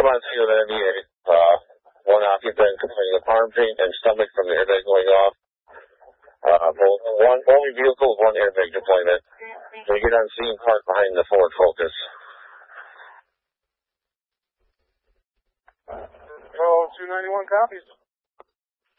Come on, seal the NDA. One occupant complaining of arm pain and stomach from the airbag going off. Only vehicle, one airbag deployment. Can we get on scene, park behind the Ford Focus? Oh, 291 copies.